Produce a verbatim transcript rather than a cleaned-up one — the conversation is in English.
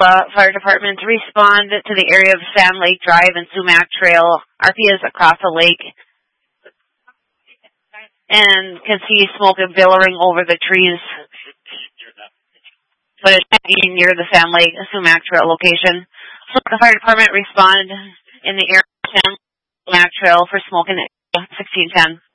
Uh, Fire Department to respond to the area of Sand Lake Drive and Sumac Trail. R P is across the lake and can see smoke billowing over the trees. But it's near the Sand Lake Sumac Trail location. So the Fire Department responded in the area of Sand Lake Sumac Trail for smoke in sixteen ten.